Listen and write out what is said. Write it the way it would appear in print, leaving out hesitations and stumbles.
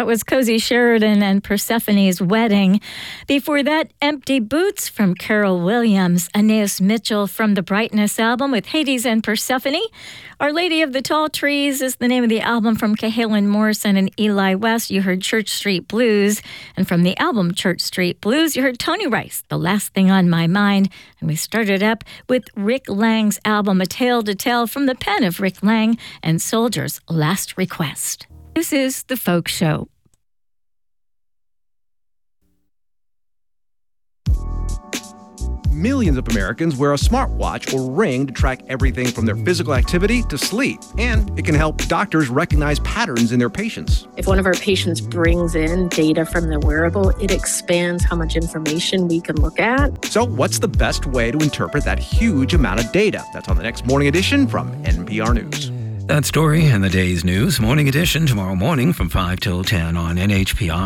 That was Cozy Sheridan and Persephone's Wedding. Before that, Empty Boots from Carol Williams. Aeneas Mitchell from the Brightness album with Hades and Persephone. Our Lady of the Tall Trees is the name of the album from Cahalan Morrison and Eli West. You heard Church Street Blues. And from the album Church Street Blues, you heard Tony Rice, The Last Thing on My Mind. And we started up with Rick Lang's album A Tale to Tell from the pen of Rick Lang and Soldier's Last Request. This is The Folk Show. Millions of Americans wear a smartwatch or ring to track everything from their physical activity to sleep, and it can help doctors recognize patterns in their patients. If one of our patients brings in data from the wearable, it expands how much information we can look at. So what's the best way to interpret that huge amount of data? That's on the next Morning Edition from NPR News. That story and the day's news, Morning Edition, tomorrow morning from 5 till 10 on NHPR.